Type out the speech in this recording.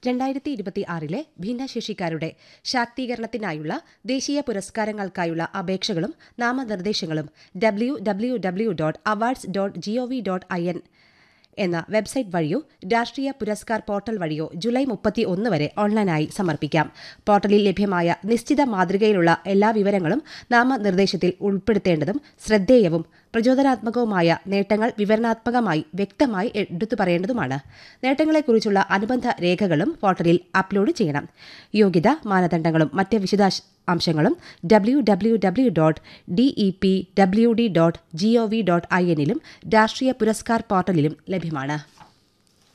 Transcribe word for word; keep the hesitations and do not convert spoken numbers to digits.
രണ്ടായിരത്തി ഇരുപത്തി ആറിലെ ഭിന്നശേഷിക്കാരുടെ ശാക്തീകരണത്തിനായുള്ള ദേശീയ പുരസ്കാരങ്ങൾക്കായുള്ള അപേക്ഷകളും നാമനിർദ്ദേശങ്ങളും W W W dot awards dot G O V dot I N എന്ന വെബ്സൈറ്റ് വഴിയോ രാഷ്ട്രീയ പുരസ്കാർ പോർട്ടൽ വഴിയോ ജൂലൈ മുപ്പത്തി ഒന്ന് വരെ ഓൺലൈനായി സമർപ്പിക്കാം. പോർട്ടലിൽ ലഭ്യമായ നിശ്ചിത മാതൃകയിലുള്ള എല്ലാ വിവരങ്ങളും നാമനിർദ്ദേശത്തിൽ ഉൾപ്പെടുത്തേണ്ടതും ശ്രദ്ധേയവും പ്രചോദനാത്മകവുമായ നേട്ടങ്ങൾ വിവരണാത്മകമായി വ്യക്തമായി എടുത്തു പറയേണ്ടതുമാണ്. നേട്ടങ്ങളെക്കുറിച്ചുള്ള അനുബന്ധ രേഖകളും പോർട്ടലിൽ അപ്ലോഡ് ചെയ്യണം. യോഗ്യത, മാനദണ്ഡങ്ങളും മറ്റ് വിശദാംശ അംശങ്ങളും W W W dot D E P W D dot G O V dot I എന്നിലും രാഷ്ട്രീയ പുരസ്കാർ പോർട്ടലിലും ലഭ്യമാണ്.